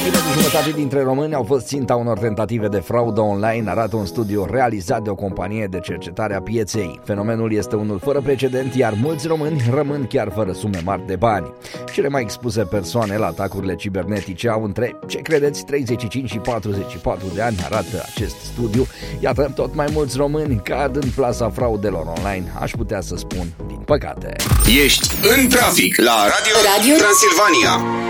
bine de jumătate dintre români au fost ținta unor tentative de fraudă online, arată un studiu realizat de o companie de cercetare a pieței. Fenomenul este unul fără precedent, iar mulți români rămân chiar fără sume mari de bani. Cele mai expuse persoane la atacurile cibernetice au între, ce credeți, 35 și 44 de ani, arată acest studiu. Iată, tot mai mulți români cad în plasa fraudelor online, aș putea să spun, din păcate. Ești în trafic la Radio Transilvania.